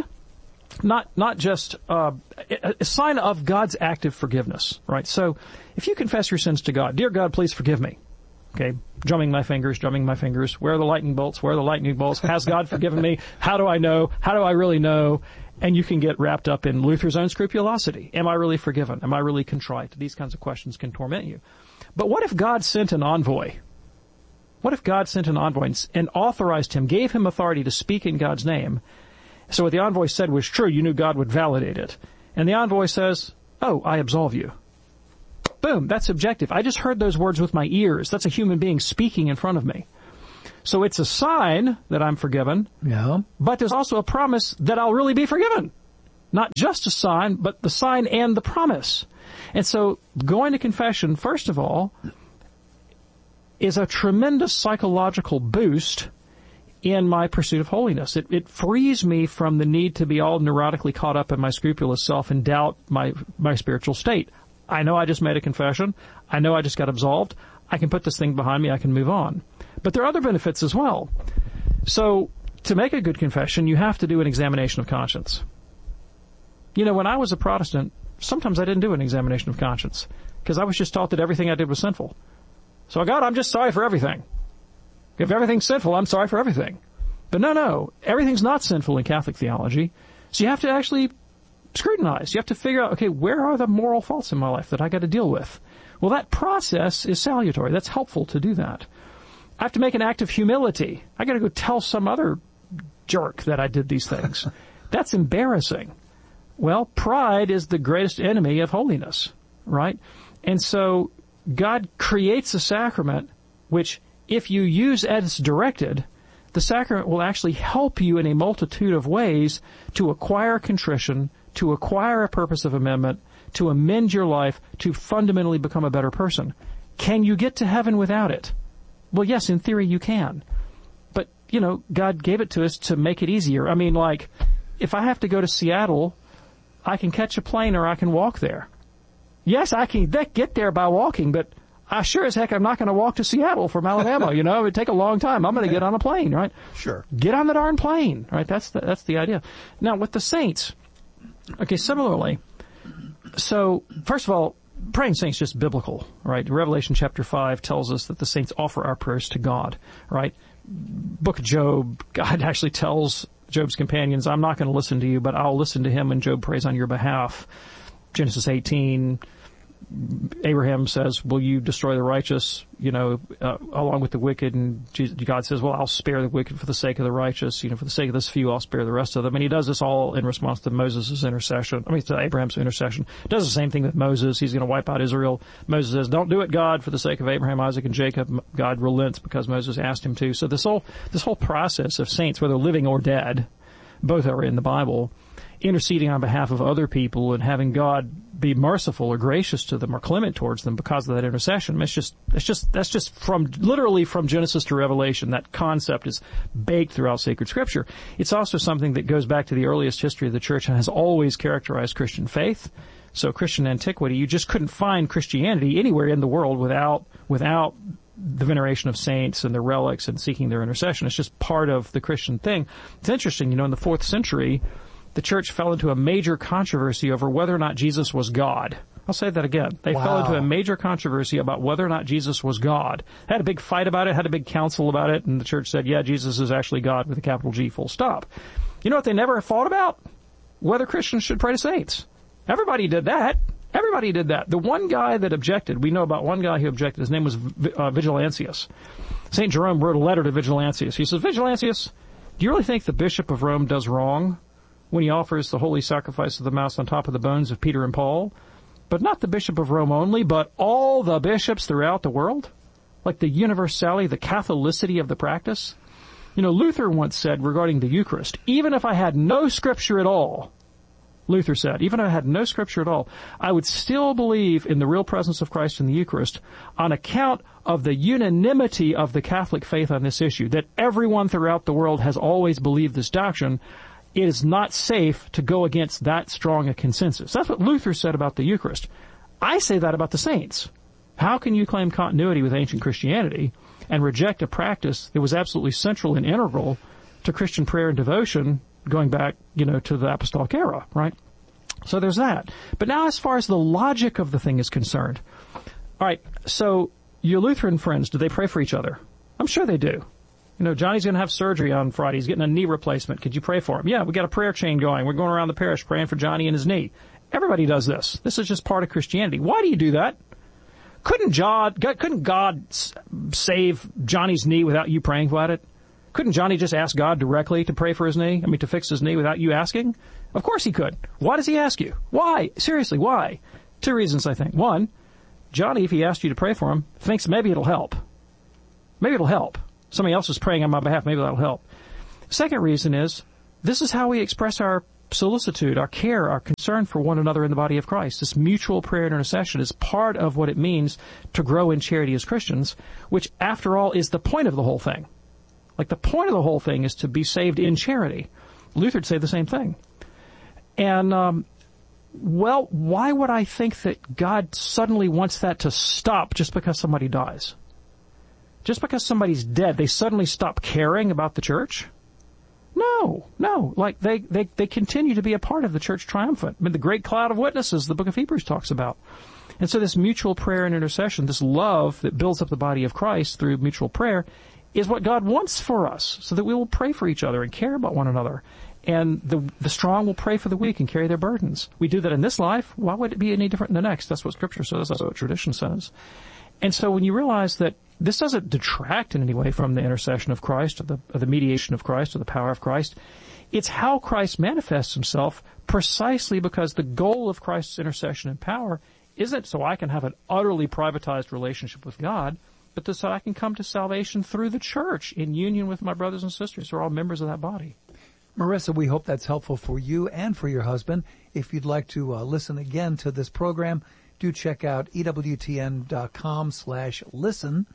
Not not just uh, a sign of God's active forgiveness, right? So if you confess your sins to God, dear God, please forgive me. Okay, drumming my fingers, drumming my fingers. Where are the lightning bolts? Where are the lightning bolts? Has God forgiven me? How do I know? How do I really know? And you can get wrapped up in Luther's own scrupulosity. Am I really forgiven? Am I really contrite? These kinds of questions can torment you. But what if God sent an envoy? What if God sent an envoy and authorized him, gave him authority to speak in God's name? So what the envoy said was true. You knew God would validate it. And the envoy says, oh, I absolve you. Boom, that's objective. I just heard those words with my ears. That's a human being speaking in front of me. So it's a sign that I'm forgiven. Yeah. But there's also a promise that I'll really be forgiven. Not just a sign, but the sign and the promise. And so going to confession, first of all, is a tremendous psychological boost in my pursuit of holiness. It, it frees me from the need to be all neurotically caught up in my scrupulous self and doubt my, my spiritual state. I know I just made a confession. I know I just got absolved. I can put this thing behind me. I can move on. But there are other benefits as well. So to make a good confession, you have to do an examination of conscience. You know, when I was a Protestant, sometimes I didn't do an examination of conscience because I was just taught that everything I did was sinful. So, God, I'm just sorry for everything. If everything's sinful, I'm sorry for everything. But no, no, everything's not sinful in Catholic theology. So you have to actually scrutinize. You have to figure out, okay, where are the moral faults in my life that I got to deal with? Well, that process is salutary. That's helpful to do that. I have to make an act of humility. I got to go tell some other jerk that I did these things. That's embarrassing. Well, pride is the greatest enemy of holiness, right? And so God creates a sacrament which, if you use as directed, the sacrament will actually help you in a multitude of ways to acquire contrition, to acquire a purpose of amendment, to amend your life, to fundamentally become a better person. Can you get to heaven without it? Well, yes, in theory you can. But, you know, God gave it to us to make it easier. I mean, like, if I have to go to Seattle, I can catch a plane or I can walk there. Yes, I can get there by walking, but I sure as heck I'm not going to walk to Seattle from Alabama, you know. It would take a long time. I'm going to get on a plane, right? Sure. Get on the darn plane, right? That's the, that's the idea. Now, with the saints, okay, similarly, so, first of all, praying saints is just biblical, right? Revelation chapter five tells us that the saints offer our prayers to God, right? Book of Job, God actually tells Job's companions, I'm not going to listen to you, but I'll listen to him when Job prays on your behalf. Genesis eighteen, Abraham says, will you destroy the righteous, you know, uh, along with the wicked? And Jesus, God says, well, I'll spare the wicked for the sake of the righteous. You know, for the sake of this few, I'll spare the rest of them. And he does this all in response to Moses' intercession. I mean, to Abraham's intercession. Does the same thing with Moses. He's going to wipe out Israel. Moses says, don't do it, God, for the sake of Abraham, Isaac, and Jacob. God relents because Moses asked him to. So this whole, this whole process of saints, whether living or dead, both are in the Bible, interceding on behalf of other people and having God be merciful or gracious to them or clement towards them because of that intercession. It's just, it's just, that's just from, literally from Genesis to Revelation. That concept is baked throughout sacred scripture. It's also something that goes back to the earliest history of the church and has always characterized Christian faith. So Christian antiquity, you just couldn't find Christianity anywhere in the world without, without the veneration of saints and their relics and seeking their intercession. It's just part of the Christian thing. It's interesting, you know, in the fourth century, the church fell into a major controversy over whether or not Jesus was God. I'll say that again. They wow. fell into a major controversy about whether or not Jesus was God. Had a big fight about it, had a big council about it, and the church said, yeah, Jesus is actually God with a capital G, full stop. You know what they never fought about? Whether Christians should pray to saints. Everybody did that. Everybody did that. The one guy that objected, we know about one guy who objected, his name was uh, Vigilantius. Saint Jerome wrote a letter to Vigilantius. He says, Vigilantius, do you really think the Bishop of Rome does wrong when he offers the holy sacrifice of the mouse on top of the bones of Peter and Paul? But not the Bishop of Rome only, but all the bishops throughout the world? Like the universality, the Catholicity of the practice? You know, Luther once said regarding the Eucharist, even if I had no scripture at all, Luther said, even if I had no scripture at all, I would still believe in the real presence of Christ in the Eucharist on account of the unanimity of the Catholic faith on this issue, that everyone throughout the world has always believed this doctrine. It is not safe to go against that strong a consensus. That's what Luther said about the Eucharist. I say that about the saints. How can you claim continuity with ancient Christianity and reject a practice that was absolutely central and integral to Christian prayer and devotion going back, you know, to the apostolic era, right? So there's that. But now as far as the logic of the thing is concerned, all right, so your Lutheran friends, do they pray for each other? I'm sure they do. You know, Johnny's going to have surgery on Friday. He's getting a knee replacement. Could you pray for him? Yeah, we got a prayer chain going. We're going around the parish praying for Johnny and his knee. Everybody does this. This is just part of Christianity. Why do you do that? Couldn't God, couldn't God save Johnny's knee without you praying about it? Couldn't Johnny just ask God directly to pray for his knee? I mean, to fix his knee without you asking? Of course he could. Why does he ask you? Why? Seriously, why? Two reasons, I think. One, Johnny, if he asked you to pray for him, thinks maybe it'll help. Maybe it'll help. Somebody else is praying on my behalf. Maybe that'll help. Second reason is this is how we express our solicitude, our care, our concern for one another in the body of Christ. This mutual prayer and intercession is part of what it means to grow in charity as Christians, which, after all, is the point of the whole thing. Like, the point of the whole thing is to be saved in charity. Luther'd say the same thing. And, um, well, why would I think that God suddenly wants that to stop just because somebody dies? Just because somebody's dead, they suddenly stop caring about the church? No, no. Like, they, they, they continue to be a part of the church triumphant. I mean, the great cloud of witnesses the book of Hebrews talks about. And so this mutual prayer and intercession, this love that builds up the body of Christ through mutual prayer, is what God wants for us, so that we will pray for each other and care about one another. And the the strong will pray for the weak and carry their burdens. We do that in this life. Why would it be any different in the next? That's what Scripture says. That's what tradition says. And so when you realize that this doesn't detract in any way from the intercession of Christ, or the, or the mediation of Christ, or the power of Christ, it's how Christ manifests himself, precisely because the goal of Christ's intercession and power isn't so I can have an utterly privatized relationship with God, but so I can come to salvation through the church in union with my brothers and sisters who are all members of that body. Marissa, we hope that's helpful for you and for your husband. If you'd like to uh, listen again to this program, do check out ewtn.com slash listen,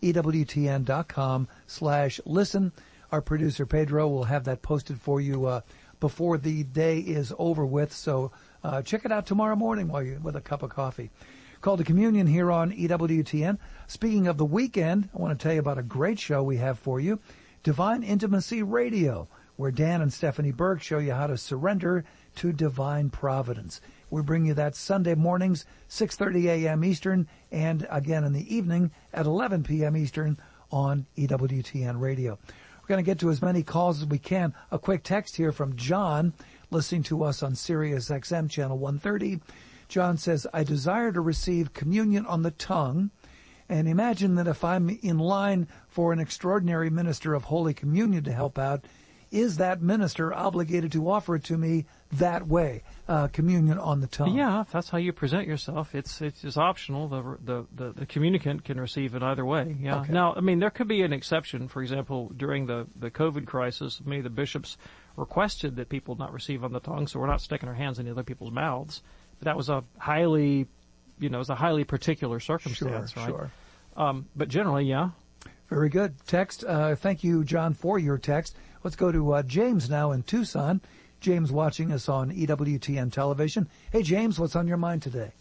ewtn.com slash listen. Our producer, Pedro, will have that posted for you uh, before the day is over with. So uh, check it out tomorrow morning while you're with a cup of coffee. Call to Communion here on E W T N. Speaking of the weekend, I want to tell you about a great show we have for you, Divine Intimacy Radio, where Dan and Stephanie Burke show you how to surrender to divine providence. We bring you that Sunday mornings, six thirty a.m. Eastern, and again in the evening at eleven p.m. Eastern on E W T N Radio. We're going to get to as many calls as we can. A quick text here from John, listening to us on Sirius X M Channel one thirty. John says, I desire to receive communion on the tongue, and imagine that if I'm in line for an extraordinary minister of Holy Communion to help out, is that minister obligated to offer it to me that way, uh, communion on the tongue? Yeah, if that's how you present yourself, it's it's just optional. The, the the the communicant can receive it either way. Yeah. Okay. Now, I mean, there could be an exception. For example, during the the COVID crisis, many of the bishops requested that people not receive on the tongue, so we're not sticking our hands in other people's mouths. But that was a highly, you know, it was a highly particular circumstance, sure, right? Sure. Um, but generally, yeah. Very good. Text. Uh, thank you, John, for your text. Let's go to uh, James now in Tucson. James watching us on E W T N television. Hey, James, what's on your mind today?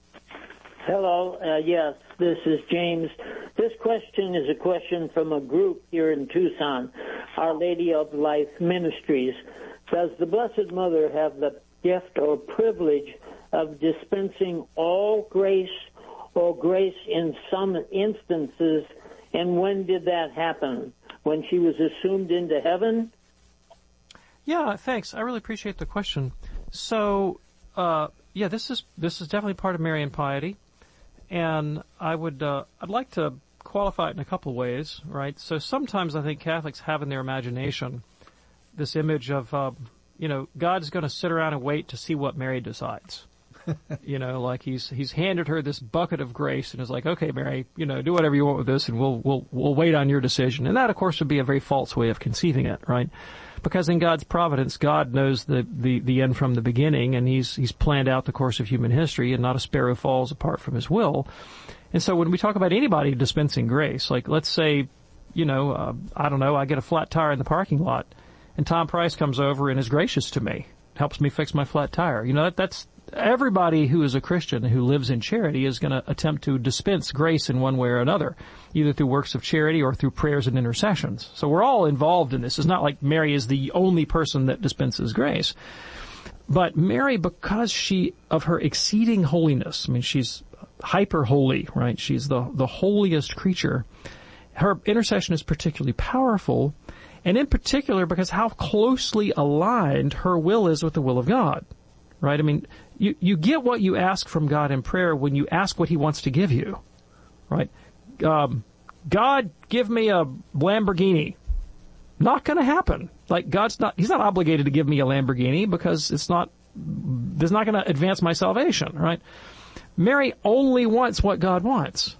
Hello. Uh, yes, this is James. This question is a question from a group here in Tucson, Our Lady of Life Ministries. Does the Blessed Mother have the gift or privilege of dispensing all grace or grace in some instances, and when did that happen? When she was assumed into heaven? Yeah, thanks. I really appreciate the question. So, uh, yeah, this is this is definitely part of Marian piety, and I would uh, I'd like to qualify it in a couple of ways, right? So sometimes I think Catholics have in their imagination this image of uh, you know, God's going to sit around and wait to see what Mary decides. You know, like he's he's handed her this bucket of grace and is like, okay, Mary, you know, do whatever you want with this, and we'll we'll we'll wait on your decision. And that, of course, would be a very false way of conceiving it, right? Because in God's providence, God knows the the the end from the beginning, and he's he's planned out the course of human history, and not a sparrow falls apart from his will. And so when we talk about anybody dispensing grace, like let's say, you know, uh, I don't know, I get a flat tire in the parking lot, and Tom Price comes over and is gracious to me, helps me fix my flat tire. You know, that, that's everybody who is a Christian who lives in charity is going to attempt to dispense grace in one way or another, either through works of charity or through prayers and intercessions. So we're all involved in this. It's not like Mary is the only person that dispenses grace. But Mary, because she, of her exceeding holiness, I mean, she's hyper holy, right? She's the, the holiest creature. Her intercession is particularly powerful, and in particular because how closely aligned her will is with the will of God, right? I mean, you, you get what you ask from God in prayer when you ask what he wants to give you, right? Um, God, give me a Lamborghini. Not going to happen. Like, God's not, he's not obligated to give me a Lamborghini because it's not, it's not going to advance my salvation, right? Mary only wants what God wants.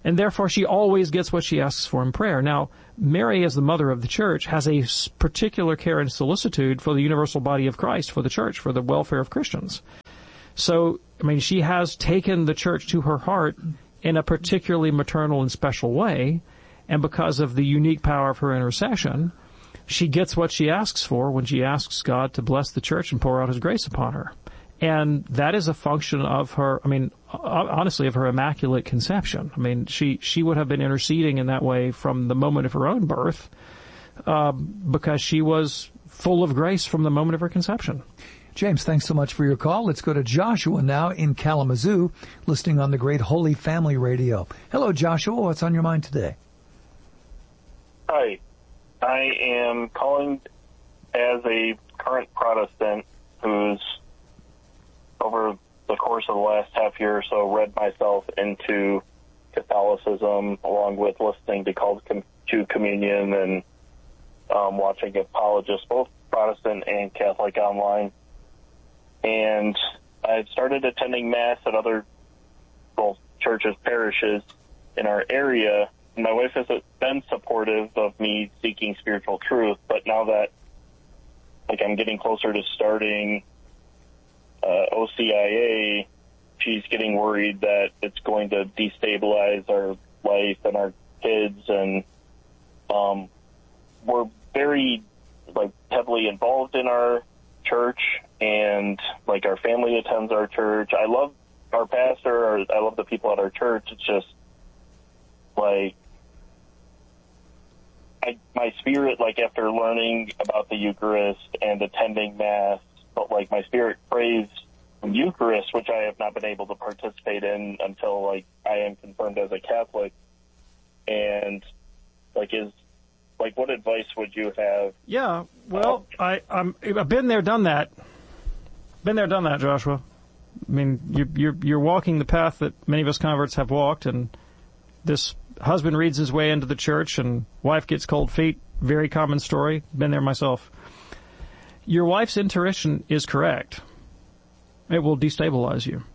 And therefore, she always gets what she asks for in prayer. Now, Mary, as the mother of the church, has a particular care and solicitude for the universal body of Christ, for the church, for the welfare of Christians. So, I mean, she has taken the church to her heart in a particularly maternal and special way. And because of the unique power of her intercession, she gets what she asks for when she asks God to bless the church and pour out His grace upon her. And that is a function of her, I mean, honestly, of her immaculate conception. I mean, she, she would have been interceding in that way from the moment of her own birth, uh, because she was full of grace from the moment of her conception. James, thanks so much for your call. Let's go to Joshua now in Kalamazoo, listening on the Great Holy Family Radio. Hello, Joshua. What's on your mind today? Hi. I am calling as a current Protestant who's, over the course of the last half year or so, read myself into Catholicism, along with listening to Called to Communion and um, watching apologists, both Protestant and Catholic, online. And I've started attending Mass at other well, churches, parishes in our area. My wife has been supportive of me seeking spiritual truth, but now that like I'm getting closer to starting uh, O C I A, she's getting worried that it's going to destabilize our life and our kids, and um, we're very like heavily involved in our church, and like our family attends our church. I love our pastor, or I love the people at our church. It's just like I, my spirit, like after learning about the Eucharist and attending Mass, but like my spirit craves Eucharist, which I have not been able to participate in until like I am confirmed as a Catholic. And like is like what advice would you have? Yeah, well, uh, I I'm, I've been there, done that. Been there, done that, Joshua. I mean, you, you're you're walking the path that many of us converts have walked, and this husband reads his way into the church, and wife gets cold feet. Very common story. Been there myself. Your wife's intuition is correct. It will destabilize you.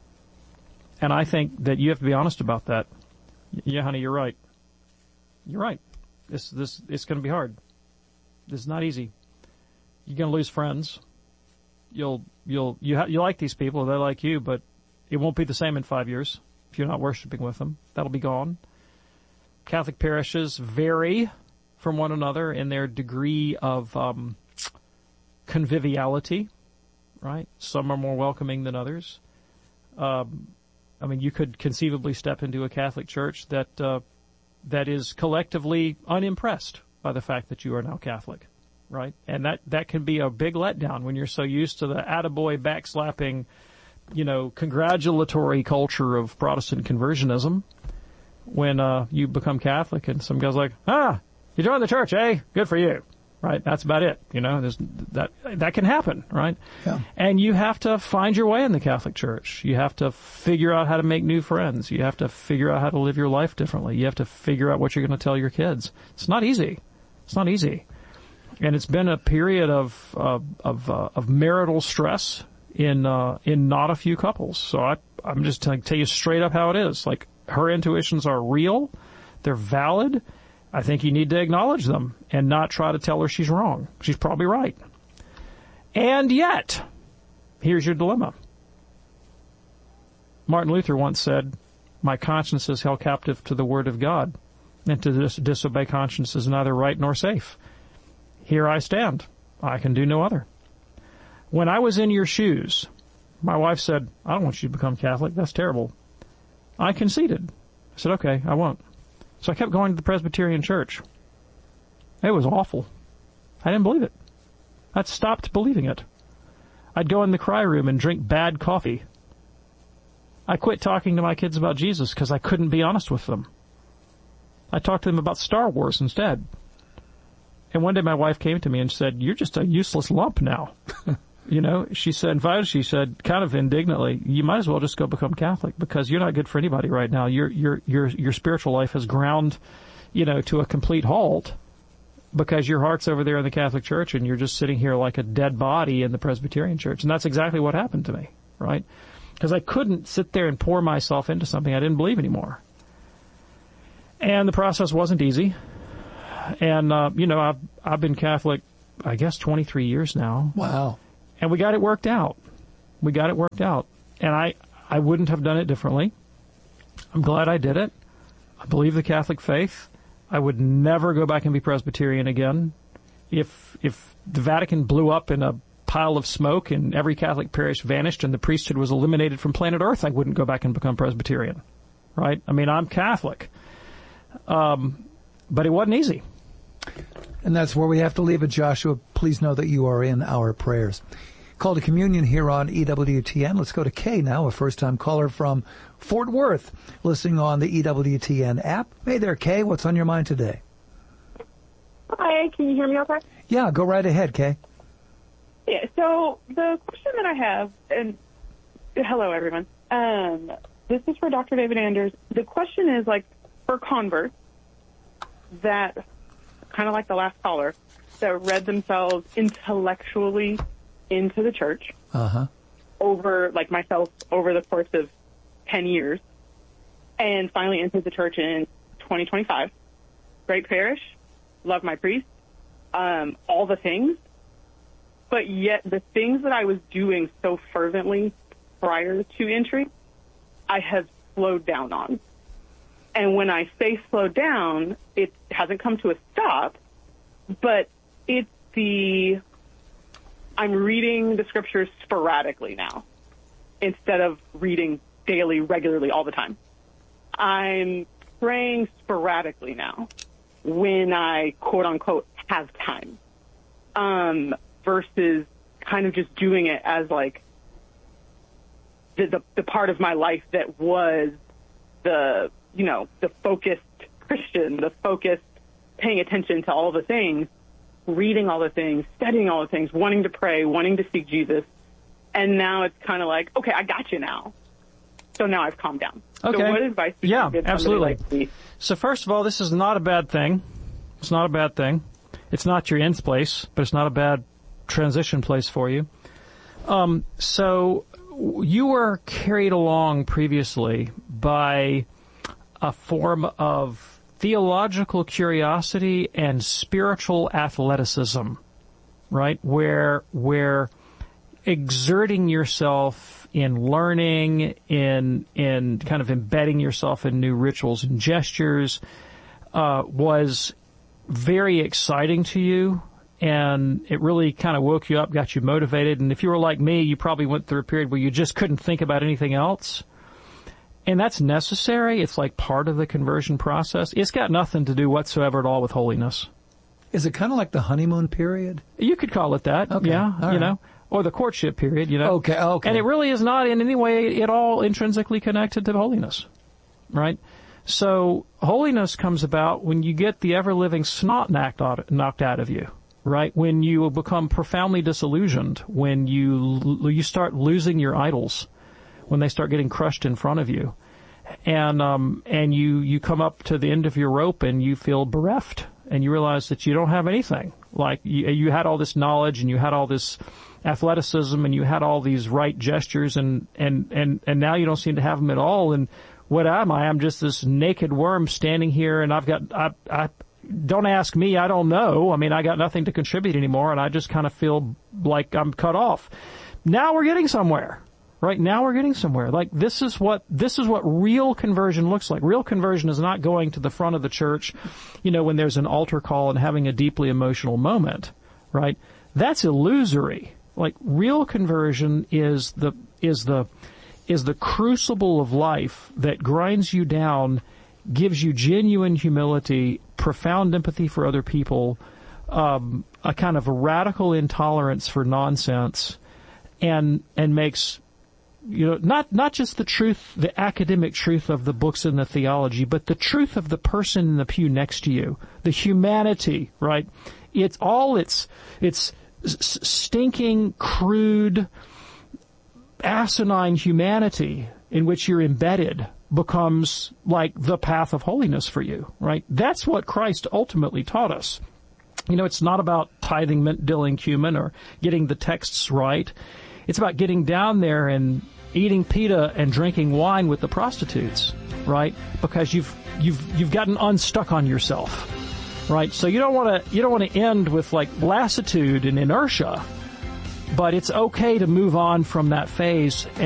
And I think that you have to be honest about that. Yeah, honey, you're right. You're right. This, this, it's going to be hard. This is not easy. You're going to lose friends. You'll, you'll, you, ha- you like these people, they like you, but it won't be the same in five years if you're not worshiping with them. That'll be gone. Catholic parishes vary from one another in their degree of um, conviviality, right? Some are more welcoming than others. Um, I mean, you could conceivably step into a Catholic church that uh, that is collectively unimpressed by the fact that you are now Catholic, right? And that, that can be a big letdown when you're so used to the attaboy backslapping, you know, congratulatory culture of Protestant conversionism. When uh, you become Catholic and some guy's like, ah, you joined the church, eh? Good for you. Right? That's about it. You know, There's, that that can happen, right? Yeah. And you have to find your way in the Catholic Church. You have to figure out how to make new friends. You have to figure out how to live your life differently. You have to figure out what you're going to tell your kids. It's not easy. It's not easy. And it's been a period of uh, of uh, of marital stress in uh, in not a few couples. So I I'm just going to tell you straight up how it is. Like, her intuitions are real. They're valid. I think you need to acknowledge them and not try to tell her she's wrong. She's probably right. And yet, here's your dilemma. Martin Luther once said, my conscience is held captive to the Word of God, and to dis- disobey conscience is neither right nor safe. Here I stand. I can do no other. When I was in your shoes, my wife said, I don't want you to become Catholic. That's terrible. I conceded. I said, okay, I won't. So I kept going to the Presbyterian church. It was awful. I didn't believe it. I'd stopped believing it. I'd go in the cry room and drink bad coffee. I quit talking to my kids about Jesus because I couldn't be honest with them. I talked to them about Star Wars instead. And one day my wife came to me and said, you're just a useless lump now. You know, she said, in fact, she said, kind of indignantly, you might as well just go become Catholic because you're not good for anybody right now. Your, your, your, your spiritual life has ground, you know, to a complete halt because your heart's over there in the Catholic Church and you're just sitting here like a dead body in the Presbyterian Church. And that's exactly what happened to me, right? Because I couldn't sit there and pour myself into something I didn't believe anymore. And the process wasn't easy. And, uh, you know, I've, I've been Catholic, I guess, twenty-three years now. Wow. And we got it worked out. We got it worked out. And I, I wouldn't have done it differently. I'm glad I did it. I believe the Catholic faith. I would never go back and be Presbyterian again. If, if the Vatican blew up in a pile of smoke and every Catholic parish vanished and the priesthood was eliminated from planet Earth, I wouldn't go back and become Presbyterian. Right? I mean, I'm Catholic. Um, but it wasn't easy. And that's where we have to leave it, Joshua. Please know that you are in our prayers. Call to communion here on E W T N. Let's go to Kay now, a first-time caller from Fort Worth, listening on the E W T N app. Hey there, Kay. What's on your mind today? Hi, can you hear me okay? Yeah, go right ahead, Kay. Yeah, so the question that I have, and hello, everyone. Um, this is for Doctor David Anders. The question is, like, for converts that, kind of like the last caller, that read themselves intellectually into the church uh-huh. over, like myself, over the course of ten years, and finally entered the church in twenty twenty-five. Great parish, love my priest, um, all the things, but yet the things that I was doing so fervently prior to entry, I have slowed down on. And when I say slow down, it hasn't come to a stop, but it's the, I'm reading the scriptures sporadically now instead of reading daily, regularly, all the time. I'm praying sporadically now when I, quote unquote, have time, um, versus kind of just doing it as like the, the, the part of my life that was the, you know, the focused Christian, the focused paying attention to all the things, reading all the things, studying all the things, wanting to pray, wanting to seek Jesus. And now it's kind of like, okay, I got you now. So now I've calmed down. Okay. So what advice do yeah, you give absolutely. Like me? So first of all, this is not a bad thing. It's not a bad thing. It's not your end place, but it's not a bad transition place for you. Um, so you were carried along previously by a form of theological curiosity and spiritual athleticism, right? Where, where exerting yourself in learning, in, in kind of embedding yourself in new rituals and gestures, uh, was very exciting to you. And it really kind of woke you up, got you motivated. And if you were like me, you probably went through a period where you just couldn't think about anything else. And that's necessary. It's like part of the conversion process. It's got nothing to do whatsoever at all with holiness. Is it kind of like the honeymoon period? You could call it that, okay. yeah, all you right. know, or the courtship period, you know. Okay, okay. And it really is not in any way at all intrinsically connected to holiness, right? So holiness comes about when you get the ever-living snot knocked out, knocked out of you, right? When you become profoundly disillusioned, when you you start losing your idols, when they start getting crushed in front of you, and um and you you come up to the end of your rope and you feel bereft, and you realize that you don't have anything. Like you, you had all this knowledge and you had all this athleticism and you had all these right gestures, and and and and now you don't seem to have them at all. And what am I? I'm just this naked worm standing here, and I've got I I. Don't ask me, I don't know. I mean, I got nothing to contribute anymore, and I just kind of feel like I'm cut off. Now we're getting somewhere. Right now we're getting somewhere. Like this is what this is what real conversion looks like. Real conversion is not going to the front of the church, you know, when there's an altar call and having a deeply emotional moment, right? That's illusory. Like real conversion is the is the is the crucible of life that grinds you down, gives you genuine humility, profound empathy for other people, um, a kind of a radical intolerance for nonsense, and and makes, you know, not not just the truth, the academic truth of the books and the theology, but the truth of the person in the pew next to you, the humanity, right? It's all it's it's stinking, crude, asinine humanity in which you're embedded becomes like the path of holiness for you, right? That's what Christ ultimately taught us. You know, it's not about tithing, mint, dilling, cumin, or getting the texts right. It's about getting down there and eating pita and drinking wine with the prostitutes. right? Because you've you've you've gotten unstuck on yourself, right? So you don't want to you don't want to end with like lassitude and inertia, but it's okay to move on from that phase.